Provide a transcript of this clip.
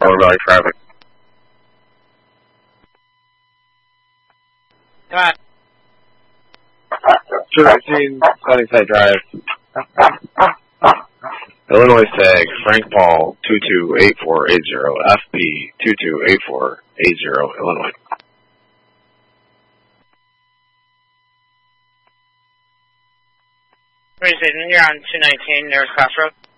Power Valley traffic. Come on. 219, Sunnyside Drive. Illinois SAG, Frank Paul, 228480, FP 228480, Illinois. You're on 219 nearest Crossroad.